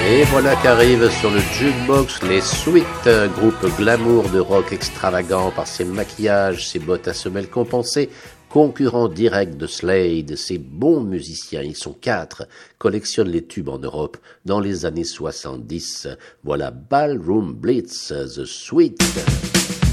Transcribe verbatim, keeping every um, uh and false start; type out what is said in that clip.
Et voilà qu'arrive sur le jukebox les Sweet, un groupe glamour de rock extravagant par ses maquillages, ses bottes à semelles compensées, concurrent direct de Slade. Ces bons musiciens, ils sont quatre, collectionnent les tubes en Europe dans les années soixante-dix. Voilà Ballroom Blitz, The Sweet.